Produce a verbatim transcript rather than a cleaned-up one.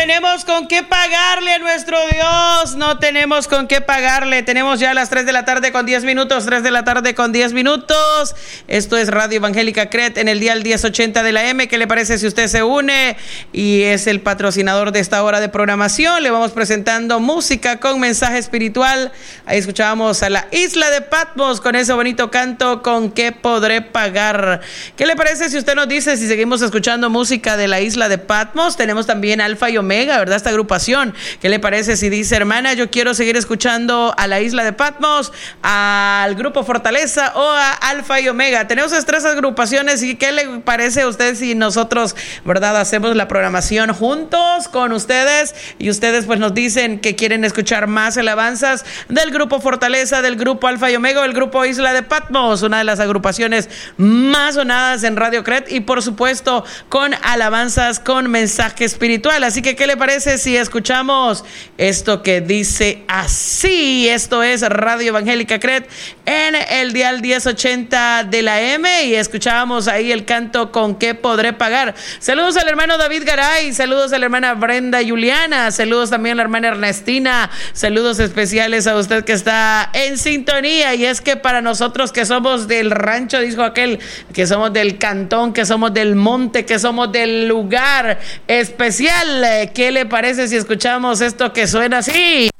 tenemos con qué pagarle a nuestro Dios, no tenemos con qué pagarle. Tenemos ya las tres de la tarde con diez minutos, tres de la tarde con diez minutos. Esto es Radio Evangélica C R E T en el dial diez ochenta de la M. ¿Qué le parece si usted se une y es el patrocinador de esta hora de programación? Le vamos presentando música con mensaje espiritual. Ahí escuchábamos a la Isla de Patmos con ese bonito canto, ¿con qué podré pagar? ¿Qué le parece si usted nos dice si seguimos escuchando música de la Isla de Patmos? Tenemos también Alfa y Omega, ¿verdad? Esta agrupación. ¿Qué le parece si dice, hermana, yo quiero seguir escuchando a la Isla de Patmos, al Grupo Fortaleza o a Alfa y Omega? Tenemos estas tres agrupaciones y ¿qué le parece a usted si nosotros, verdad, hacemos la programación juntos con ustedes y ustedes pues nos dicen que quieren escuchar más alabanzas del Grupo Fortaleza, del Grupo Alfa y Omega o el Grupo Isla de Patmos, una de las agrupaciones más sonadas en Radio C R E T y por supuesto con alabanzas con mensaje espiritual? Así que ¿qué le parece si escuchamos esto que dice así? Esto es Radio Evangélica C R E T en el dial diez ochenta de la M y escuchábamos ahí el canto ¿con qué podré pagar? Saludos al hermano David Garay, saludos a la hermana Brenda Juliana, saludos también a la hermana Ernestina, saludos especiales a usted que está en sintonía. Y es que para nosotros que somos del rancho, dijo aquel, que somos del cantón, que somos del monte, que somos del lugar especial, ¿qué le parece si escuchamos esto que suena así?